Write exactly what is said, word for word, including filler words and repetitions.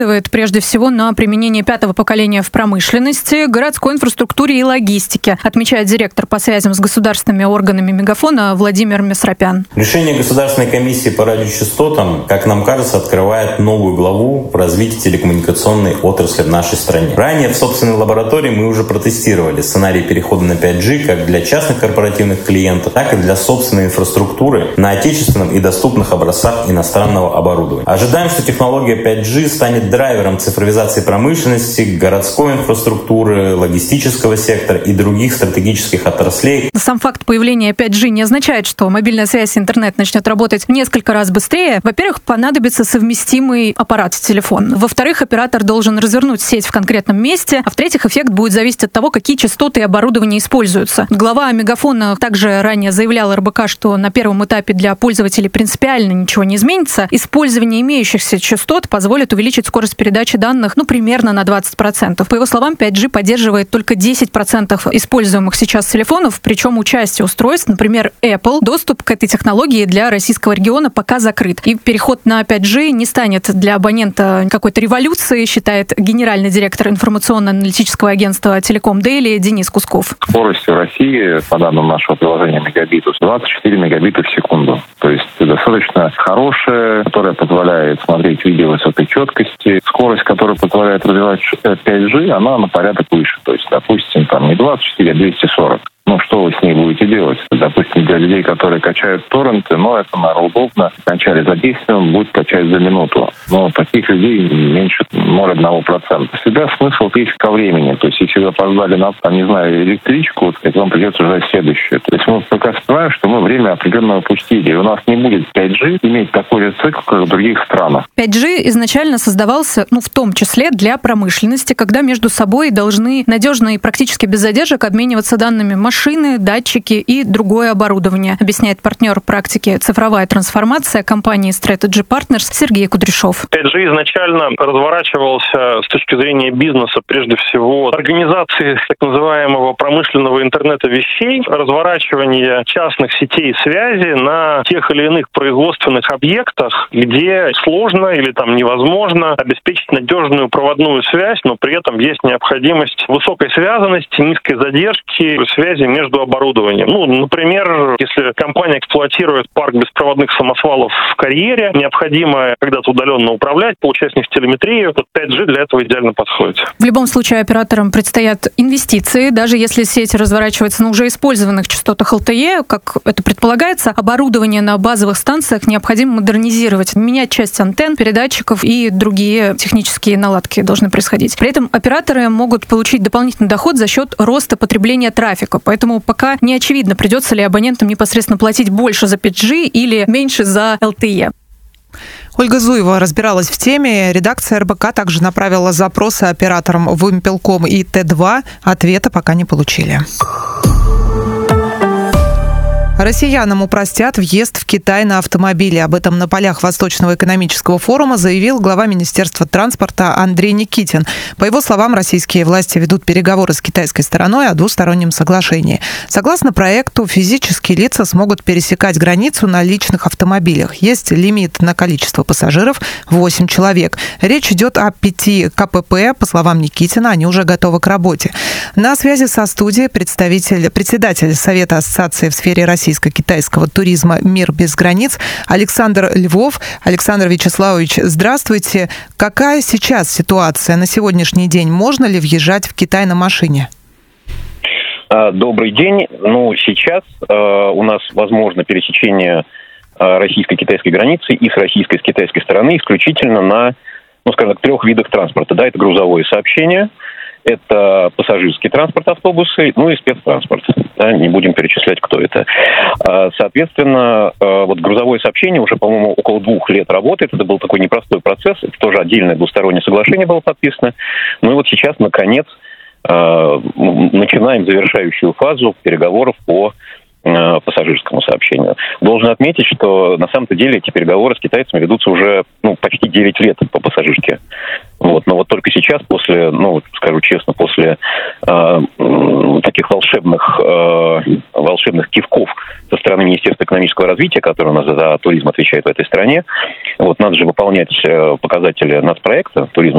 Прежде всего на применение пятого поколения в промышленности, городской инфраструктуре и логистике, отмечает директор по связям с государственными органами Мегафона Владимир Месропян. Решение Государственной комиссии по радиочастотам, как нам кажется, открывает новую главу в развитии телекоммуникационной отрасли в нашей стране. Ранее в собственной лаборатории мы уже протестировали сценарий перехода на пять джи как для частных корпоративных клиентов, так и для собственной инфраструктуры на отечественном и доступных образцах иностранного оборудования. Ожидаем, что технология пять джи станет драйвером цифровизации промышленности, городской инфраструктуры, логистического сектора и других стратегических отраслей. Сам факт появления пять джи не означает, что мобильная связь и интернет начнет работать в несколько раз быстрее. Во-первых, понадобится совместимый аппарат, телефон. Во-вторых, оператор должен развернуть сеть в конкретном месте. А в-третьих, эффект будет зависеть от того, какие частоты и оборудование используются. Глава Мегафона также ранее заявлял эр бэ ка, что на первом этапе для пользователей принципиально ничего не изменится. Использование имеющихся частот позволит увеличить скорость передачи данных, ну, примерно на двадцать процентов. По его словам, пять джи поддерживает только десять процентов используемых сейчас телефонов, причем у части устройств, например, Apple, доступ к этой технологии для российского региона пока закрыт. И переход на пять джи не станет для абонента какой-то революцией, считает генеральный директор информационно-аналитического агентства Telecom Daily Денис Кусков. Скорость в России, по данным нашего приложения Мегабитус, двадцать четыре мегабита в секунду. То есть достаточно хорошая, которая позволяет смотреть видео высокой четкости. Скорость, которая позволяет развивать пять джи, она на порядок выше. То есть, допустим, там не двадцать четыре, а двести сорок. Ну, что вы с ней будете делать? Допустим, для людей, которые качают торренты, ну, это, наверное, удобно. Качали за десять минут, будет качать за минуту. Но таких людей меньше ноль целых одна десятая процента. Всегда смысл есть ко времени. То есть, если вы опоздали на, там, не знаю, электричку, то вам придется ждать следующую. То есть, мы пока понимаем, что мы время определенно упустили. И у нас не будет пять джи иметь такой же цикл, как в других странах. пять джи изначально создавался, ну, в том числе для промышленности, когда между собой должны надежно и практически без задержек обмениваться данными машины, датчики и другое оборудование, объясняет партнер практики «Цифровая трансформация» компании Strategy Partners Сергей Кудряшов. пять джи изначально разворачивался с точки зрения бизнеса, прежде всего, организации так называемого промышленного интернета вещей, разворачивание частных сетей связи на тех или иных производственных объектах, где сложно или там невозможно обеспечить надежную проводную связь, но при этом есть необходимость высокой связанности, низкой задержки, связи между оборудованием. Ну, например, если компания эксплуатирует парк беспроводных самосвалов в карьере, необходимо когда-то удаленно управлять, получать с них телеметрию, то пять джи для этого идеально подходит. В любом случае операторам предстоят инвестиции, даже если сеть разворачивается на уже использованных частотах эл ти и, как это предполагается, оборудование на базовых станциях необходимо модернизировать, менять часть антенн, передатчиков и другие технические наладки должны происходить. При этом операторы могут получить дополнительный доход за счет роста потребления трафика, поэтому пока не очевидно, придется ли абонентам непосредственно платить больше за пять джи или меньше за эл ти и. Ольга Зуева разбиралась в теме. Редакция эр бэ ка также направила запросы операторам Вимпелком и Тэ два. Ответа пока не получили. Россиянам упростят въезд в Китай на автомобиле. Об этом на полях Восточного экономического форума заявил глава Министерства транспорта Андрей Никитин. По его словам, российские власти ведут переговоры с китайской стороной о двустороннем соглашении. Согласно проекту, физические лица смогут пересекать границу на личных автомобилях. Есть лимит на количество пассажиров – восемь человек. Речь идет о пяти ка пэ пэ. По словам Никитина, они уже готовы к работе. На связи со студией представитель, председатель Совета ассоциации в сфере российского российско-китайского туризма «Мир без границ» Александр Львов. Александр Вячеславович, здравствуйте. Какая сейчас ситуация на сегодняшний день? Можно ли въезжать в Китай на машине? Добрый день. Ну, сейчас э, у нас возможно пересечение э, российско-китайской границы и с российской, и с китайской стороны исключительно на, ну, скажем так, трех видах транспорта. Да, это грузовое сообщение, это пассажирский транспорт, автобусы, ну и спецтранспорт. Да, не будем перечислять, кто это. Соответственно, вот грузовое сообщение уже, по-моему, около двух лет работает. Это был такой непростой процесс. Это тоже отдельное двустороннее соглашение было подписано. Ну и вот сейчас, наконец, начинаем завершающую фазу переговоров по пассажирскому сообщению. Должен отметить, что на самом-то деле эти переговоры с китайцами ведутся уже ну, почти девять лет по пассажирке. Вот. Но вот только сейчас, после, ну, скажу честно, после э, таких волшебных, э, волшебных кивков со стороны Министерства экономического развития, которое у нас за туризм отвечает в этой стране. Вот, надо же выполнять показатели нацпроекта туризма